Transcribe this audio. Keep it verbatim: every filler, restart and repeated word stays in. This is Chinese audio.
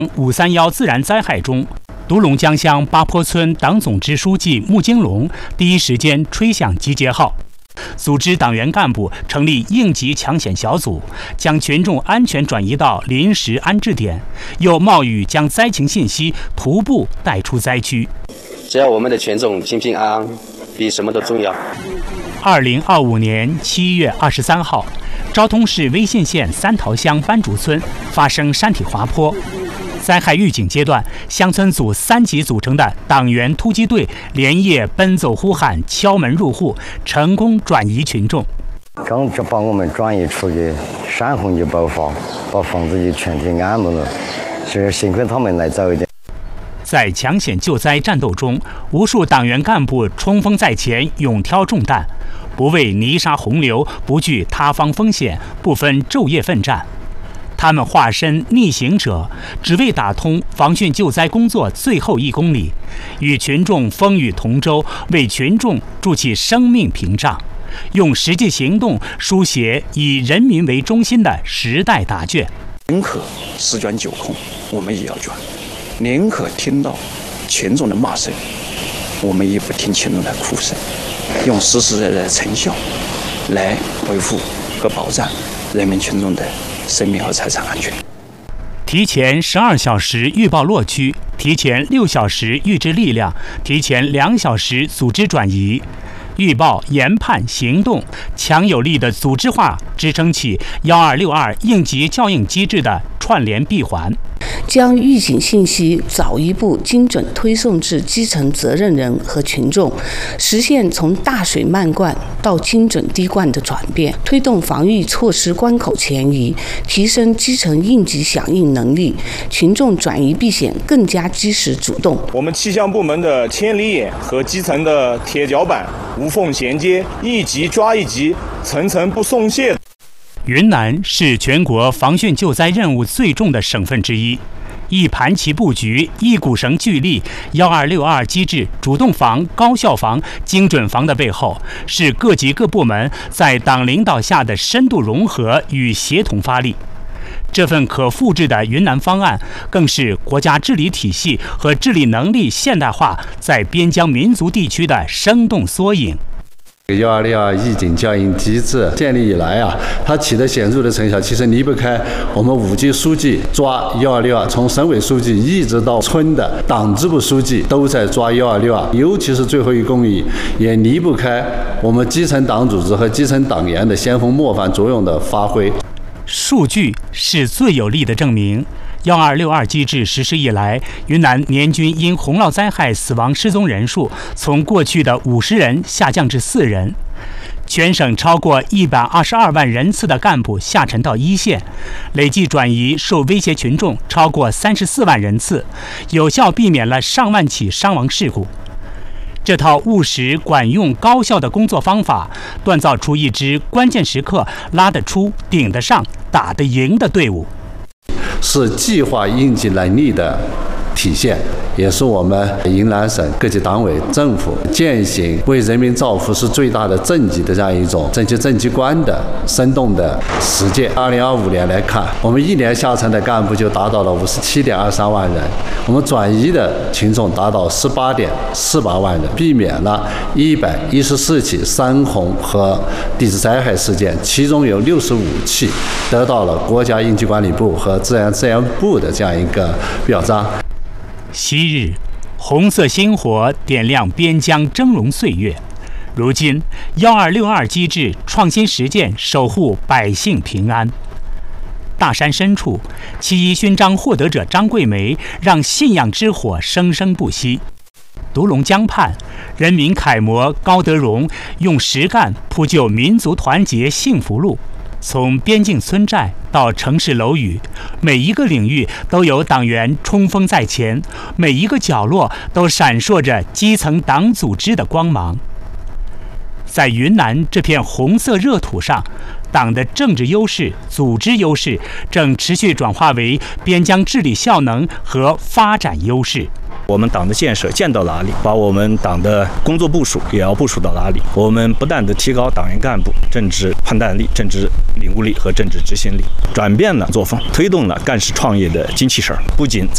五三幺自然灾害中，独龙江乡八坡村党总支书记穆金龙第一时间吹响集结号，组织党员干部成立应急抢险小组，将群众安全转移到临时安置点，又冒雨将灾情信息徒步带出灾区。 只要我们的群众平平安安，比什么都重要。 二零二五年七月二十三号，昭通市威信县三桃乡班竹村发生山体滑坡。灾害预警阶段，乡村组三级组成的党员突击队连夜奔走呼喊、敲门入户，成功转移群众。 刚就把我们转移出去，山洪就爆发，把房子就全体淹没了。所以幸亏他们来早一点。 在抢险救灾战斗中，无数党员干部冲锋在前，勇挑重担，不畏泥沙洪流，不惧他方风险，不分昼夜奋战。他们化身逆行者，只为打通防汛救灾工作最后一公里，与群众风雨同舟，为群众筑起生命屏障，用实际行动书写以人民为中心的时代答卷。 宁可十卷九空，我们也要卷；宁可听到群众的骂声，我们也不听群众的哭声，用实实在在的成效来恢复和保障人民群众的生命和财产安全。 提前十二小时预报落区，提前六小时预置力量，提前两小时组织转移，预报、研判、行动，强有力的组织化支撑起幺二六二应急效应机制的串联闭环。 将预警信息早一步精准推送至基层责任人和群众，实现从大水漫灌到精准滴灌的转变，推动防御措施关口前移，提升基层应急响应能力，群众转移避险更加及时主动。 我们气象部门的千里眼和基层的铁脚板无缝衔接，一级抓一级，层层不松懈。 云南是全国防汛救灾任务最重的省份之一，一盘棋布局，一股绳聚力，幺二六二机制主动防、高效防、精准防的背后，是各级各部门在党领导下的深度融合与协同发力。这份可复制的云南方案，更是国家治理体系和治理能力现代化在边疆民族地区的生动缩影。 幺二六二预警效应机制建立以来啊，它取得显著的成效。其实离不开我们五级书记抓幺二六二，从省委书记一直到村的党支部书记都在抓幺二六二，尤其是最后一公里，也离不开我们基层党组织和基层党员的先锋模范作用的发挥。 数据是最有力的证明。幺二六二机制实施以来，云南年均因洪涝灾害死亡失踪人数从过去的五十人下降至四人。全省超过一百二十二万人次的干部下沉到一线，累计转移受威胁群众超过三十四万人次，有效避免了上万起伤亡事故。这套务实、管用、高效的工作方法，锻造出一支关键时刻拉得出、顶得上、打得赢的队伍。 是计划应急能力的体现，也是我们云南省各级党委政府践行为人民造福是最大的政绩的这样一种政绩政绩观的生动的实践。二零二五年来看，我们一年下沉的干部就达到了五十七点二三万人，我们转移的群众达到十八点四八万人，避免了一百一十四起山洪和地质灾害事件，其中有六十五起得到了国家应急管理部和自然资源部的这样一个表彰。 昔日，红色星火点亮边疆峥嵘岁月。如今，幺二六二机制创新实践，守护百姓平安。大山深处，七一勋章获得者张桂梅让信仰之火生生不息。独龙江畔，人民楷模高德荣用实干铺就民族团结幸福路。从边境村寨到城市楼宇，每一个领域都有党员冲锋在前，每一个角落都闪烁着基层党组织的光芒。在云南这片红色热土上，党的政治优势、组织优势正持续转化为边疆治理效能和发展优势。 我们党的建设建到哪里，把我们党的工作部署也要部署到哪里。我们不断地提高党员干部政治判断力、政治领悟力和政治执行力，转变了作风，推动了干事创业的精气神，不仅